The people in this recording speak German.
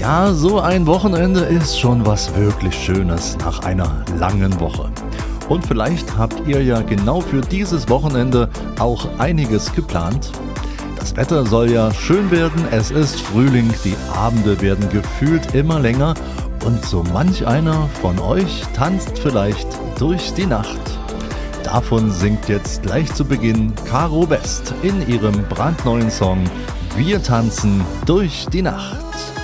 Ja, so ein Wochenende ist schon was wirklich Schönes nach einer langen Woche. Und vielleicht habt ihr ja genau für dieses Wochenende auch einiges geplant. Das Wetter soll ja schön werden, es ist Frühling, die Abende werden gefühlt immer länger und so manch einer von euch tanzt vielleicht durch die Nacht. Davon singt jetzt gleich zu Beginn Caro West in ihrem brandneuen Song Wir tanzen durch die Nacht.